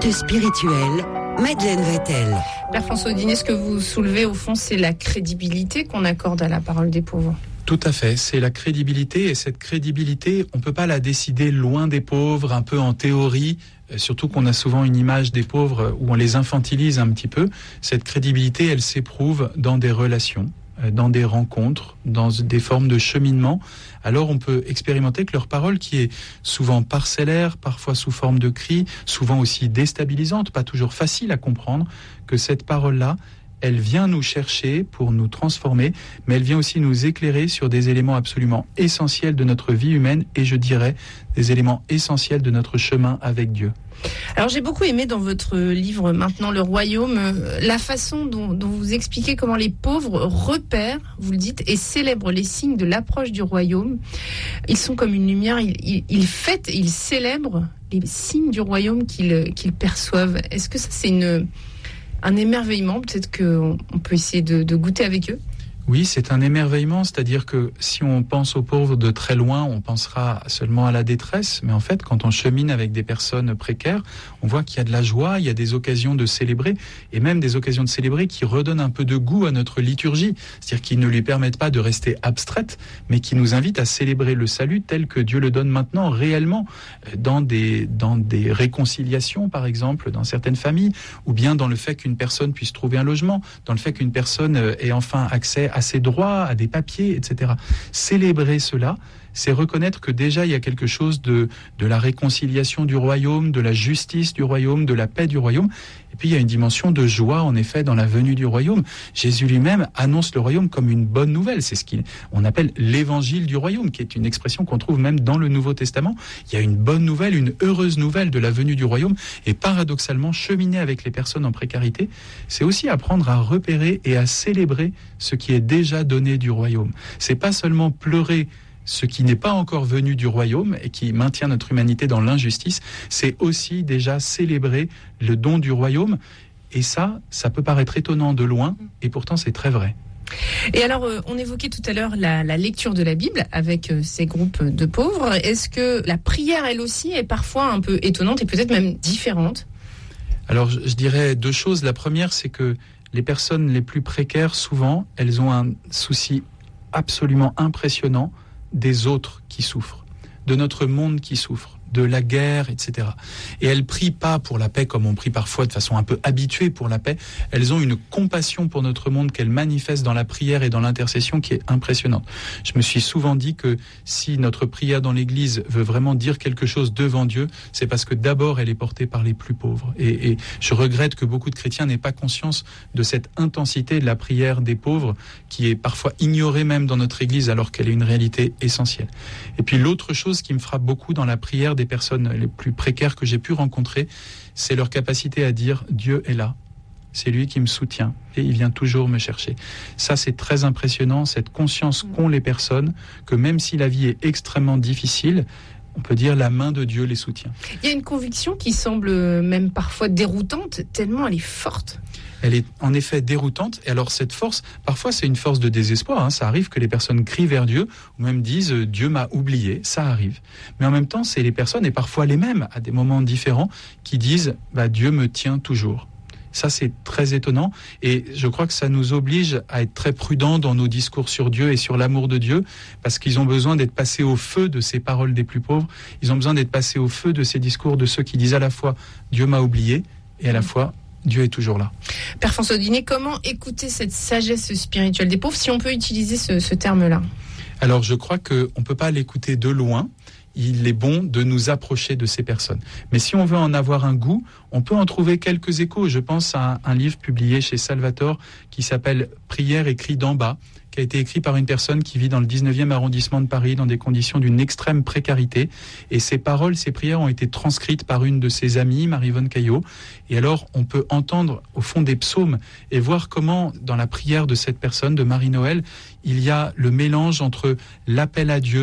Actes spirituels, Madeleine Vettel. Père François Audinet, ce que vous soulevez au fond, c'est la crédibilité qu'on accorde à la parole des pauvres. Tout à fait, c'est la crédibilité, et cette crédibilité, on ne peut pas la décider loin des pauvres, un peu en théorie, surtout qu'on a souvent une image des pauvres où on les infantilise un petit peu. Cette crédibilité, elle s'éprouve dans des relations, dans des rencontres, dans des formes de cheminement. Alors on peut expérimenter que leur parole, qui est souvent parcellaire, parfois sous forme de cris, souvent aussi déstabilisante, pas toujours facile à comprendre, que cette parole-là, elle vient nous chercher pour nous transformer, mais elle vient aussi nous éclairer sur des éléments absolument essentiels de notre vie humaine et je dirais des éléments essentiels de notre chemin avec Dieu. Alors j'ai beaucoup aimé dans votre livre Maintenant le Royaume, la façon dont vous expliquez comment les pauvres repèrent, vous le dites, et célèbrent les signes de l'approche du Royaume. Ils sont comme une lumière, ils fêtent, ils célèbrent les signes du Royaume qu'ils perçoivent. Est-ce que ça c'est un émerveillement, peut-être qu'on peut essayer de goûter avec eux? Oui, c'est un émerveillement, c'est-à-dire que si on pense aux pauvres de très loin, on pensera seulement à la détresse, mais en fait, quand on chemine avec des personnes précaires, on voit qu'il y a de la joie, il y a des occasions de célébrer, et même des occasions de célébrer qui redonnent un peu de goût à notre liturgie, c'est-à-dire qui ne lui permettent pas de rester abstraite, mais qui nous invitent à célébrer le salut tel que Dieu le donne maintenant, réellement, dans des réconciliations, par exemple, dans certaines familles, ou bien dans le fait qu'une personne puisse trouver un logement, dans le fait qu'une personne ait enfin accès à ses droits, à des papiers, etc. Célébrer cela, c'est reconnaître que déjà il y a quelque chose de la réconciliation du royaume, de la justice du royaume, de la paix du royaume. Et puis il y a une dimension de joie en effet dans la venue du royaume. Jésus lui-même annonce le royaume comme une bonne nouvelle. C'est ce qu'on appelle l'évangile du royaume, qui est une expression qu'on trouve même dans le Nouveau Testament. Il y a une bonne nouvelle, une heureuse nouvelle de la venue du royaume. Et paradoxalement, cheminer avec les personnes en précarité, c'est aussi apprendre à repérer et à célébrer ce qui est déjà donné du royaume. C'est pas seulement pleurer ce qui n'est pas encore venu du royaume et qui maintient notre humanité dans l'injustice, c'est aussi déjà célébrer le don du royaume. Et ça peut paraître étonnant de loin, et pourtant c'est très vrai. Et alors, on évoquait tout à l'heure la lecture de la Bible avec ces groupes de pauvres. Est-ce que la prière, elle aussi, est parfois un peu étonnante et peut-être même différente ? Alors, je dirais deux choses. La première, c'est que les personnes les plus précaires, souvent, elles ont un souci absolument impressionnant des autres qui souffrent, de notre monde qui souffre, de la guerre, etc. Et elles prient pas pour la paix comme on prie parfois de façon un peu habituée pour la paix. Elles ont une compassion pour notre monde qu'elles manifestent dans la prière et dans l'intercession qui est impressionnante. Je me suis souvent dit que si notre prière dans l'Église veut vraiment dire quelque chose devant Dieu, c'est parce que d'abord elle est portée par les plus pauvres. Et je regrette que beaucoup de chrétiens n'aient pas conscience de cette intensité de la prière des pauvres qui est parfois ignorée même dans notre Église alors qu'elle est une réalité essentielle. Et puis l'autre chose qui me frappe beaucoup dans la prière des personnes les plus précaires que j'ai pu rencontrer, c'est leur capacité à dire « Dieu est là, c'est lui qui me soutient et il vient toujours me chercher ». Ça, c'est très impressionnant, cette conscience qu'ont les personnes, que même si la vie est extrêmement difficile, on peut dire la main de Dieu les soutient. Il y a une conviction qui semble même parfois déroutante, tellement elle est forte. Elle est en effet déroutante. Et alors cette force, parfois c'est une force de désespoir. Ça arrive que les personnes crient vers Dieu ou même disent « Dieu m'a oublié ». Ça arrive. Mais en même temps, c'est les personnes, et parfois les mêmes, à des moments différents, qui disent « Dieu me tient toujours ». Ça, c'est très étonnant. Et je crois que ça nous oblige à être très prudents dans nos discours sur Dieu et sur l'amour de Dieu, parce qu'ils ont besoin d'être passés au feu de ces paroles des plus pauvres. Ils ont besoin d'être passés au feu de ces discours de ceux qui disent à la fois « Dieu m'a oublié » et à la fois Dieu est toujours là. Père François Audinet, comment écouter cette sagesse spirituelle des pauvres, si on peut utiliser ce terme-là ? Alors, je crois qu'on ne peut pas l'écouter de loin. Il est bon de nous approcher de ces personnes. Mais si on veut en avoir un goût, on peut en trouver quelques échos. Je pense à un livre publié chez Salvator qui s'appelle « Prière écrit d'en bas », qui a été écrit par une personne qui vit dans le 19e arrondissement de Paris, dans des conditions d'une extrême précarité. Et ces paroles, ces prières ont été transcrites par une de ses amies, Marie-Vonne Caillot. Et alors, on peut entendre au fond des psaumes et voir comment, dans la prière de cette personne, de Marie-Noël, il y a le mélange entre l'appel à Dieu,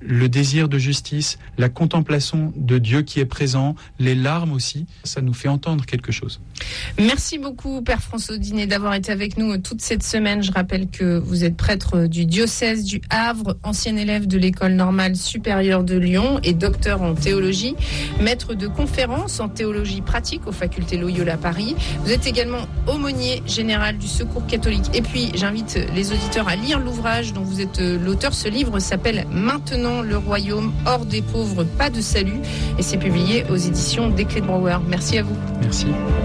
le désir de justice, la contemplation de Dieu qui est présent, les larmes aussi, ça nous fait entendre quelque chose. Merci beaucoup, Père François Audinet, d'avoir été avec nous toute cette semaine. Je rappelle que vous êtes prêtre du diocèse du Havre, ancien élève de l'École normale supérieure de Lyon et docteur en théologie, maître de conférences en théologie pratique aux facultés Loyola Paris. Vous êtes également aumônier général du Secours catholique. Et puis, j'invite les auditeurs à lire l'ouvrage dont vous êtes l'auteur. Ce livre s'appelle « Maintenant le royaume, hors des pauvres, pas de salut » et c'est publié aux éditions des Clés de Brouwer. Merci à vous. Merci.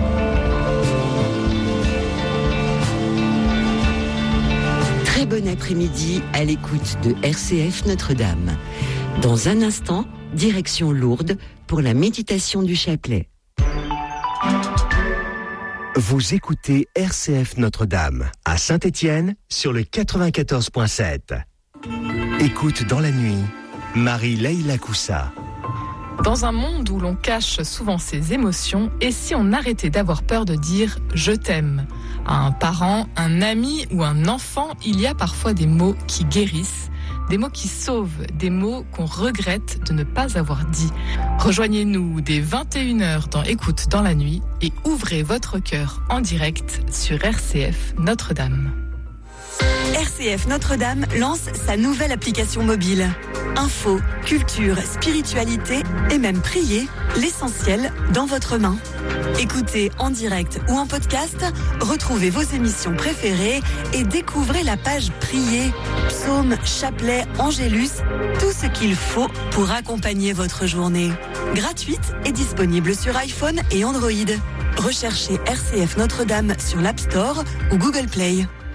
Très bon après-midi à l'écoute de RCF Notre-Dame. Dans un instant, direction Lourdes pour la méditation du chapelet. Vous écoutez RCF Notre-Dame à Saint-Étienne sur le 94.7. Écoute dans la nuit, Marie-Leila Coussa. Dans un monde où l'on cache souvent ses émotions, et si on arrêtait d'avoir peur de dire « je t'aime » à un parent, un ami ou un enfant, il y a parfois des mots qui guérissent, des mots qui sauvent, des mots qu'on regrette de ne pas avoir dit. Rejoignez-nous dès 21h dans Écoute dans la nuit et ouvrez votre cœur en direct sur RCF Notre-Dame. RCF Notre-Dame lance sa nouvelle application mobile. Info, culture, spiritualité et même prier, l'essentiel dans votre main. Écoutez en direct ou en podcast, retrouvez vos émissions préférées et découvrez la page Prier, psaumes, chapelet, angélus, tout ce qu'il faut pour accompagner votre journée. Gratuite et disponible sur iPhone et Android. Recherchez RCF Notre-Dame sur l'App Store ou Google Play.